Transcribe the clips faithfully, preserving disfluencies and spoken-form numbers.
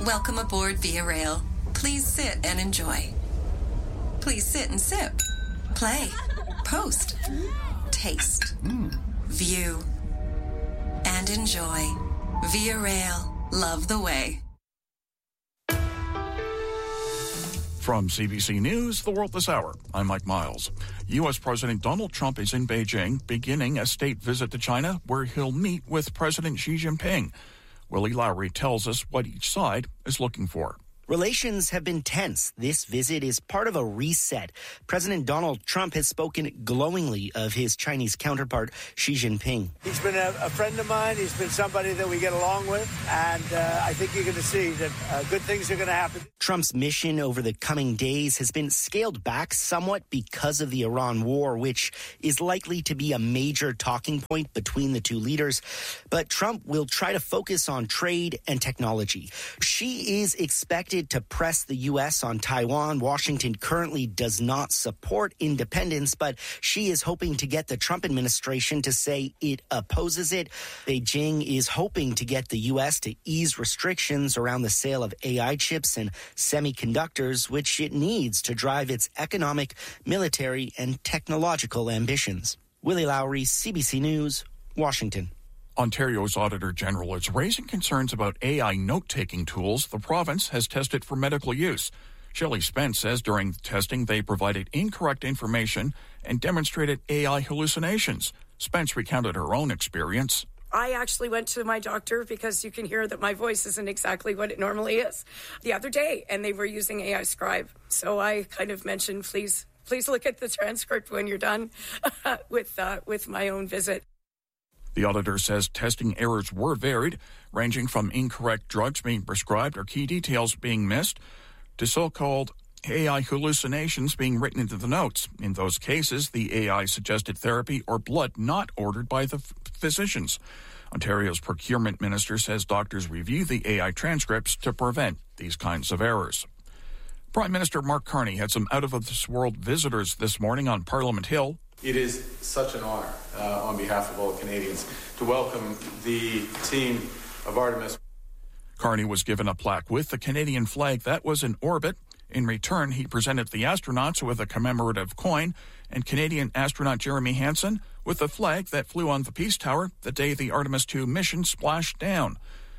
Welcome aboard Via Rail. Please sit and enjoy. Please sit and sip. Play. Post. Taste. Mm. View. And enjoy. Via Rail. Love the way. From C B C News, The World This Hour, I'm Mike Miles. U S. President Donald Trump is in Beijing, beginning a state visit to China where he'll meet with President Xi Jinping. Willie Lowry tells us what each side is looking for. Relations have been tense. This visit is part of a reset. President Donald Trump has spoken glowingly of his Chinese counterpart, Xi Jinping. He's been a, a friend of mine. He's been somebody that we get along with. And uh, I think you're going to see that uh, good things are going to happen. Trump's mission over the coming days has been scaled back somewhat because of the Iran war, which is likely to be a major talking point between the two leaders. But Trump will try to focus on trade and technology. Xi is expected to press the U S on Taiwan. Washington currently does not support independence, but Xi is hoping to get the Trump administration to say it opposes it. Beijing is hoping to get the U S to ease restrictions around the sale of A I chips and semiconductors, which it needs to drive its economic, military, and technological ambitions. Willie Lowry, C B C News, Washington. Ontario's Auditor General is raising concerns about A I note-taking tools the province has tested for medical use. Shelley Spence says during the testing they provided incorrect information and demonstrated A I hallucinations. Spence recounted her own experience. I actually went to my doctor because you can hear that my voice isn't exactly what it normally is the other day, and they were using A I Scribe. So I kind of mentioned, please, please look at the transcript when you're done with uh, with my own visit. The auditor says testing errors were varied, ranging from incorrect drugs being prescribed or key details being missed to so-called A I hallucinations being written into the notes. In those cases, the A I suggested therapy or blood not ordered by the f- physicians. Ontario's procurement minister says doctors review the A I transcripts to prevent these kinds of errors. Prime Minister Mark Carney had some out-of-this-world visitors this morning on Parliament Hill. It is such an honor uh, on behalf of all Canadians to welcome the team of Artemis. Carney was given a plaque with the Canadian flag that was in orbit. In return, he presented the astronauts with a commemorative coin and Canadian astronaut Jeremy Hansen with a flag that flew on the Peace Tower the day the Artemis two mission splashed down.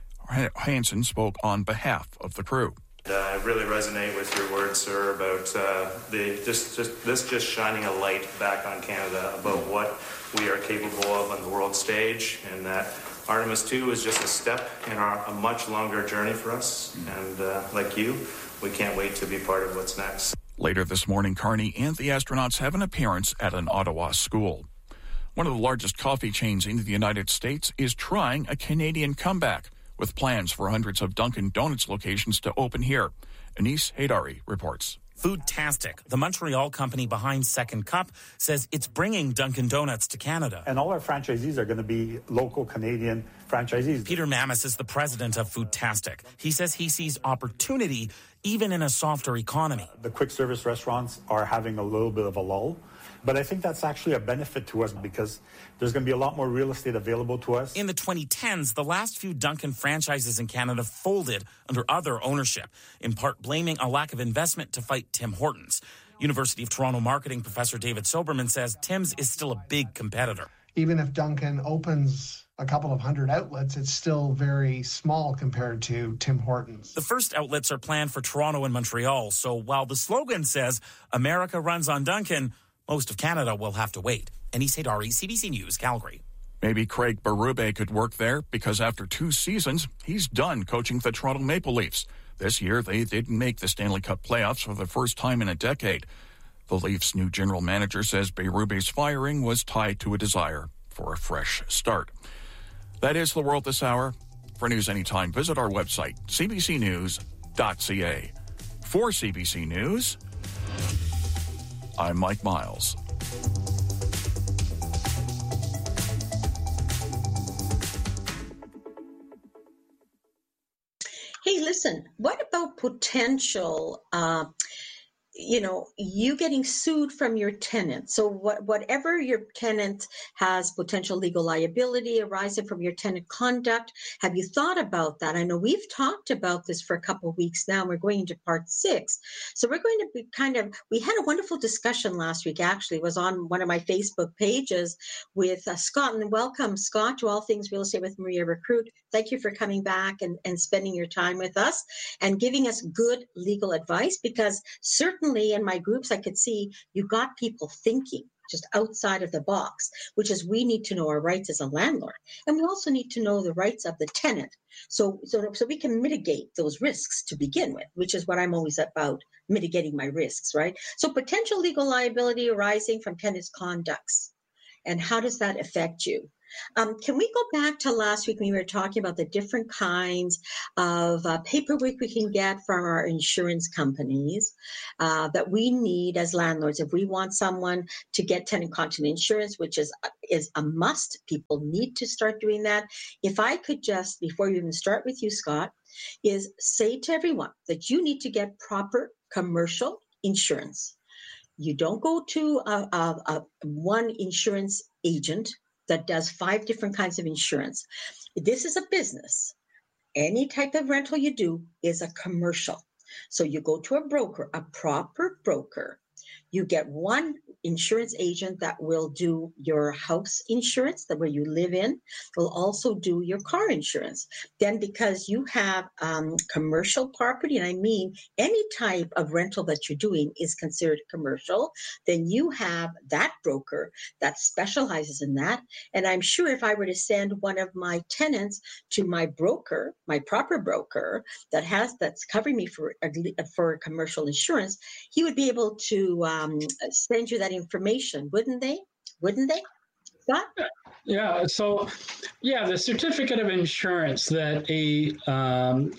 Hansen spoke on behalf of the crew. Uh, I really resonate with your words, sir, about uh, the just, just this just shining a light back on Canada about what we are capable of on the world stage, and that Artemis two is just a step in our, a much longer journey for us. And uh, like you, we can't wait to be part of what's next. Later this morning, Carney and the astronauts have an appearance at an Ottawa school. One of the largest coffee chains in the United States is trying a Canadian comeback, with plans for hundreds of Dunkin' Donuts locations to open here. Anis Haydari reports. Foodtastic, the Montreal company behind Second Cup, says it's bringing Dunkin' Donuts to Canada. And all our franchisees are going to be local Canadian franchisees. Peter Mamis is the president of Foodtastic. He says he sees opportunity even in a softer economy. The quick service restaurants are having a little bit of a lull. But I think that's actually a benefit to us because there's going to be a lot more real estate available to us. In the twenty tens, the last few Dunkin' franchises in Canada folded under other ownership, in part blaming a lack of investment to fight Tim Hortons. University of Toronto marketing professor David Soberman says Tim's is still a big competitor. Even if Dunkin' opens a couple of hundred outlets, it's still very small compared to Tim Hortons. The first outlets are planned for Toronto and Montreal, so while the slogan says America runs on Dunkin', most of Canada will have to wait. Anis Haydari, C B C News, Calgary. Maybe Craig Berube could work there because after two seasons, he's done coaching the Toronto Maple Leafs. This year, they didn't make the Stanley Cup playoffs for the first time in a decade. The Leafs' new general manager says Berube's firing was tied to a desire for a fresh start. That is The World This Hour. For news anytime, visit our website, c b c news dot c a. For C B C News, I'm Mike Miles. Hey, listen, what about potential uh, you know, you getting sued from your tenant. So what, whatever your tenant has potential legal liability arising from your tenant conduct, have you thought about that? I know we've talked about this for a couple of weeks now. We're going into part six. So we're going to be kind of, we had a wonderful discussion last week, actually. It was on one of my Facebook pages with uh, Scott. And welcome, Scott, to All Things Real Estate with Maria Recruit. Thank you for coming back and, and spending your time with us and giving us good legal advice, because certainly Certainly in my groups, I could see you got people thinking just outside of the box, which is we need to know our rights as a landlord. And we also need to know the rights of the tenant. So, so, so we can mitigate those risks to begin with, which is what I'm always about, mitigating my risks, right? So potential legal liability arising from tenants' conducts. And how does that affect you? Um, can we go back to last week when we were talking about the different kinds of uh, paperwork we can get from our insurance companies uh, that we need as landlords if we want someone to get tenant content insurance, which is is a must. People need to start doing that. If I could just, before we even start with you, Scott, is say to everyone that you need to get proper commercial insurance. You don't go to a, a, a one insurance agent that does five different kinds of insurance. This is a business. Any type of rental you do is a commercial. So you go to a broker, a proper broker. You get one insurance agent that will do your house insurance, that where you live in, will also do your car insurance. Then because you have um, commercial property, and I mean any type of rental that you're doing is considered commercial, then you have that broker that specializes in that. And I'm sure if I were to send one of my tenants to my broker, my proper broker that has that's covering me for for commercial insurance, he would be able to um, send you that information, wouldn't they? Wouldn't they? Scott? Yeah. So, yeah, the certificate of insurance that a um,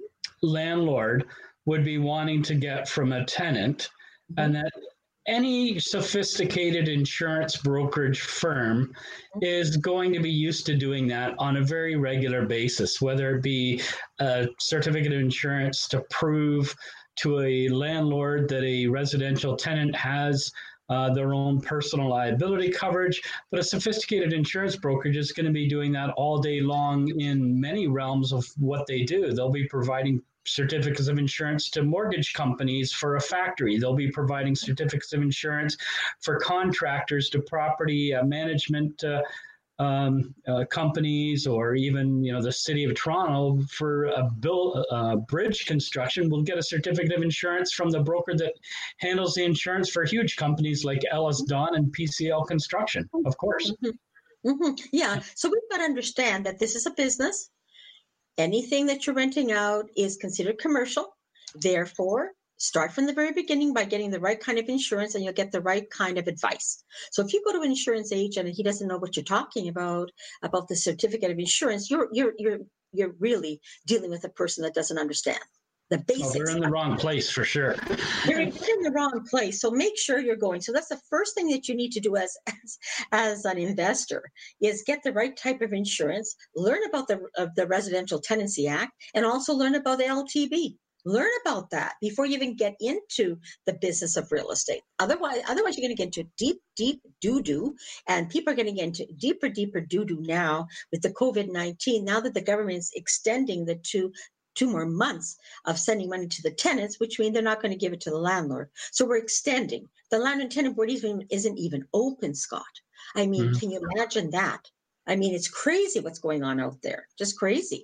landlord would be wanting to get from a tenant, mm-hmm. and that any sophisticated insurance brokerage firm is going to be used to doing that on a very regular basis, whether it be a certificate of insurance to prove to a landlord that a residential tenant has uh, their own personal liability coverage. But a sophisticated insurance brokerage is going to be doing that all day long in many realms of what they do. They'll be providing certificates of insurance to mortgage companies for a factory. They'll be providing certificates of insurance for contractors to property uh, management uh, um, uh, companies, or even, you know, the city of Toronto for a bill, uh, bridge construction will get a certificate of insurance from the broker that handles the insurance for huge companies like Ellis Dunn and P C L Construction, of course. Mm-hmm. Mm-hmm. Yeah. So we've got to understand that this is a business. Anything that you're renting out is considered commercial. Therefore, start from the very beginning by getting the right kind of insurance, and you'll get the right kind of advice. So if you go to an insurance agent and he doesn't know what you're talking about, about the certificate of insurance, you're you're you're you're really dealing with a person that doesn't understand the basics. Oh, they're in the wrong place for sure. You're in the wrong place. So make sure you're going. So that's the first thing that you need to do as, as, as an investor is get the right type of insurance, learn about the, uh, the Residential Tenancy Act, and also learn about the L T B. Learn about that before you even get into the business of real estate. Otherwise, otherwise you're going to get into deep, deep doo-doo, and people are going to get into deeper, deeper doo-doo now with the COVID nineteen, now that the government is extending the two two more months of sending money to the tenants, which means they're not going to give it to the landlord. So we're extending. The Landlord Tenant Board even, isn't even open, Scott. I mean, mm-hmm. Can you imagine that? I mean, it's crazy what's going on out there. Just crazy.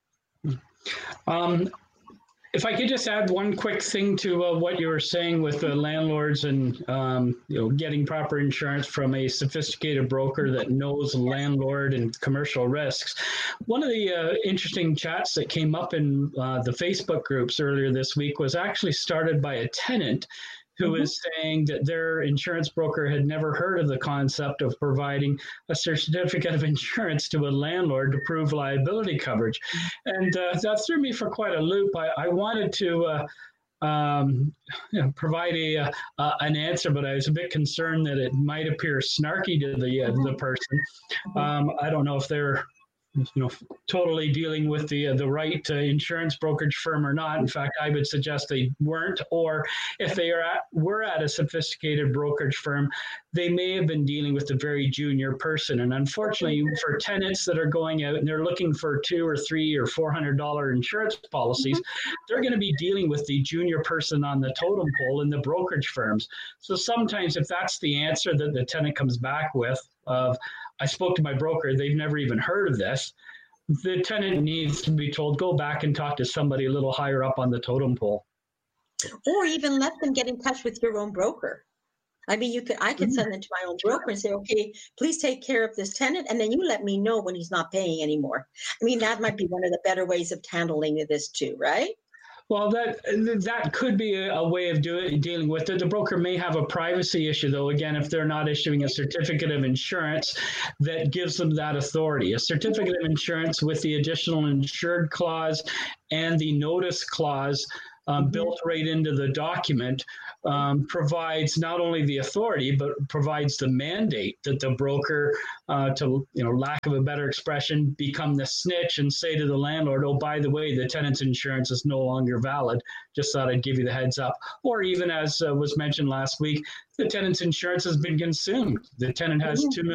Um, if I could just add one quick thing to uh, what you were saying with the landlords and um, you know, getting proper insurance from a sophisticated broker that knows landlord and commercial risks. One of the uh, interesting chats that came up in uh, the Facebook groups earlier this week was actually started by a tenant who mm-hmm. is saying that their insurance broker had never heard of the concept of providing a certificate of insurance to a landlord to prove liability coverage. And uh, that threw me for quite a loop. I, I wanted to uh, um, you know, provide a uh, an answer, but I was a bit concerned that it might appear snarky to the uh, the person. Um, I don't know if they're you know, totally dealing with the uh, the right uh, insurance brokerage firm or not. In fact, I would suggest they weren't, or if they are at, were at a sophisticated brokerage firm, they may have been dealing with a very junior person. And unfortunately, for tenants that are going out and they're looking for two or three or four hundred dollar insurance policies, they're going to be dealing with the junior person on the totem pole in the brokerage firms. So sometimes, if that's the answer that the tenant comes back with, of I spoke to my broker, they've never even heard of this, the tenant needs to be told, go back and talk to somebody a little higher up on the totem pole. Or even let them get in touch with your own broker. I mean, you could, I could send them to my own broker and say, okay, please take care of this tenant, and then you let me know when he's not paying anymore. I mean, that might be one of the better ways of handling this too, right? Well, that that could be a, a way of doing dealing with it. The broker may have a privacy issue, though, again, if they're not issuing a certificate of insurance that gives them that authority. A certificate of insurance with the additional insured clause and the notice clause um, mm-hmm. built right into the document um, provides not only the authority, but provides the mandate that the broker, uh, to, you know, lack of a better expression, become the snitch and say to the landlord, oh, by the way, the tenant's insurance is no longer valid. Just thought I'd give you the heads up. Or even as uh, was mentioned last week, the tenant's insurance has been consumed. The tenant has mm-hmm. two million